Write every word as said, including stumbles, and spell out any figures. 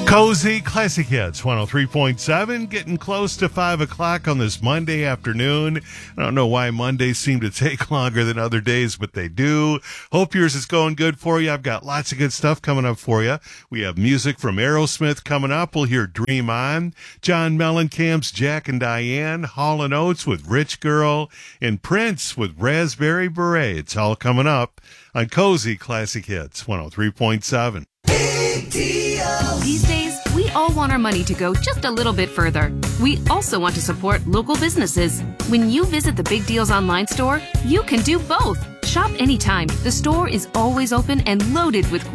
Cozy Classic Hits one oh three point seven, getting close to five o'clock on this Monday afternoon. I don't know why Mondays seem to take longer than other days, but they do. Hope yours is going good for you. I've got lots of good stuff coming up for you. We have music from Aerosmith coming up. We'll hear Dream On, John Mellencamp's Jack and Diane, Hall and Oates with Rich Girl, and Prince with Raspberry Beret. It's all coming up on Cozy Classic Hits one oh three point seven. These days, we all want our money to go just a little bit further. We also want to support local businesses. When you visit the Big Deals online store, you can do both. Shop anytime. The store is always open and loaded with